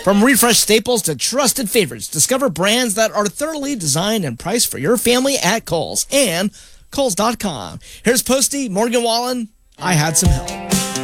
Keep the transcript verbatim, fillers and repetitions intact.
From refresh staples to trusted favorites, discover brands that are thoroughly designed and priced for your family at Kohl's and Kohl's dot com. Here's Posty, Morgan Wallen. I had some help.